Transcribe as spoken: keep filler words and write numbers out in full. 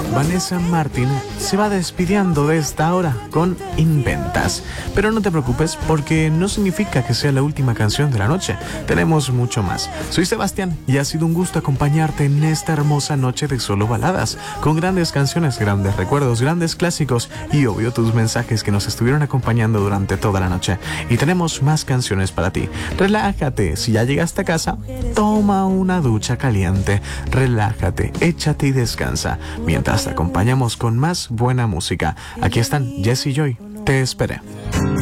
Vanessa Martín se va despidiendo de esta hora con Inventas. Pero no te preocupes porque no significa que sea la última canción de la noche. Tenemos mucho más. Soy Sebastián y ha sido un gusto acompañarte en esta hermosa noche de solo baladas, con grandes canciones, grandes recuerdos, grandes clásicos y obvio tus mensajes que nos estuvieron acompañando durante toda la noche. Y tenemos más canciones para ti. Relájate, si ya llegaste a casa, toma una ducha caliente, relájate, échate y descansa, mientras te acompañamos con más buena música. Aquí están Jesse y Joy, te esperé.